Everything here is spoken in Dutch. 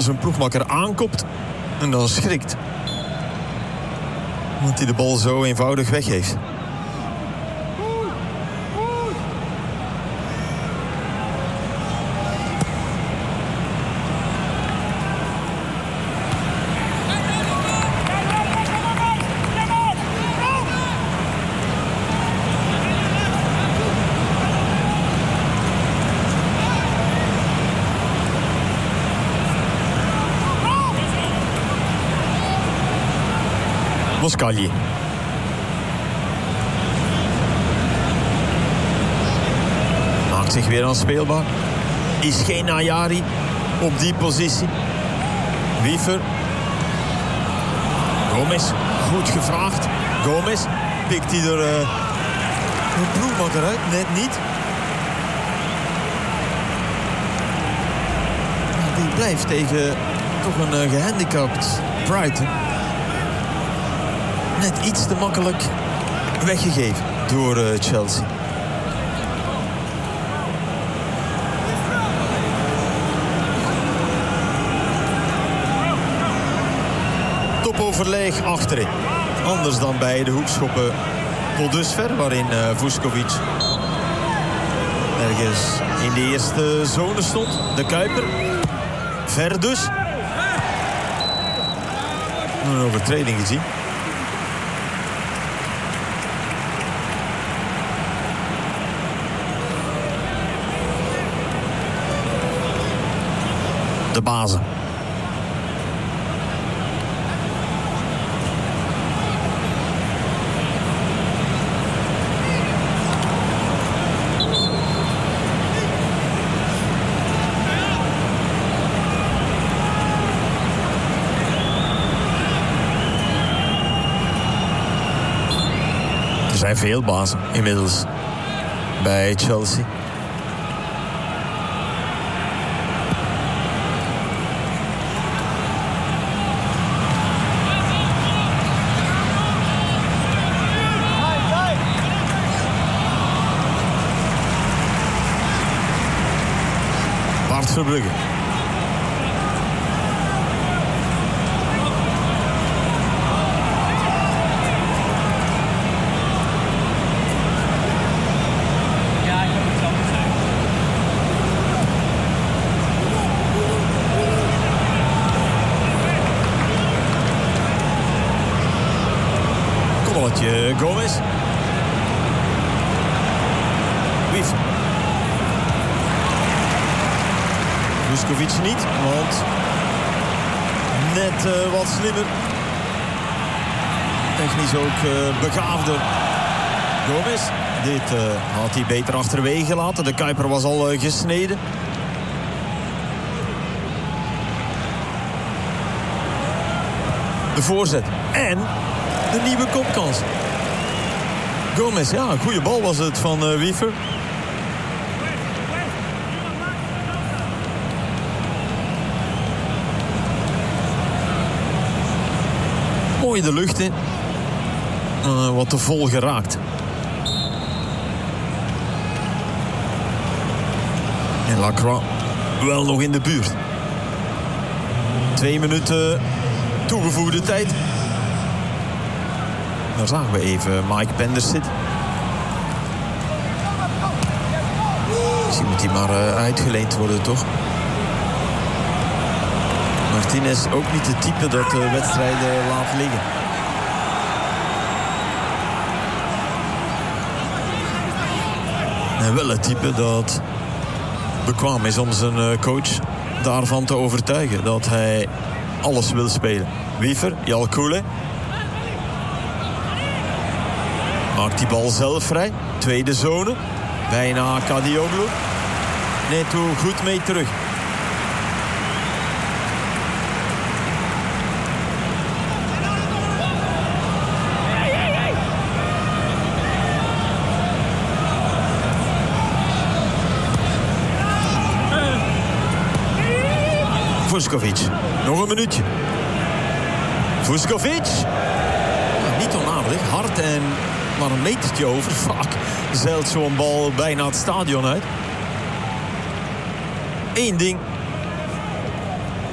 zijn ploegmakker aankopt en dan schrikt. Want hij de bal zo eenvoudig weggeeft. Moskalië. Maakt zich weer aanspeelbaar. Is geen Najari op die positie. Wiever. Gomez. Goed gevraagd. Gomez. Pikt hij er een ploegmakker uit? Net niet. Die blijft tegen toch een gehandicapt Brighton. Net iets te makkelijk weggegeven door Chelsea. Topoverleg achterin. Anders dan bij de hoekschoppen tot dusver, waarin Vuskovic ergens in de eerste zone stond. De Kuiper. Ver dus. Een overtreding gezien. De bazen. Er zijn veel bazen inmiddels bij Chelsea. Verbrugge. Ja, ik heb het zo gezegd. Kolletje Gomez. Wiever. Vuskovic niet, want net wat slimmer. Technisch ook begaafder. Gomez. Dit had hij beter achterwege gelaten. De Kuiper was al gesneden. De voorzet. En de nieuwe kopkans. Gomez, ja, een goede bal was het van Wiever. Mooi de lucht in. Wat te vol geraakt. En Lacroix wel nog in de buurt. 2 minuten toegevoegde tijd. Daar zagen we even Mike Penders zitten. Misschien moet hij maar uitgeleend worden, toch? Martinez ook niet de type dat de wedstrijden laat liggen. En wel het type dat bekwaam is om zijn coach daarvan te overtuigen. Dat hij alles wil spelen. Wiever, Jalkoule. Maakt die bal zelf vrij. Tweede zone. Bijna Kadioglu. Neto goed mee terug. Vuskovic. Nog een minuutje. Vuskovic. Ja, niet onaardig. Hard en maar een metertje over. Vaak zeilt zo'n bal bijna het stadion uit. Eén ding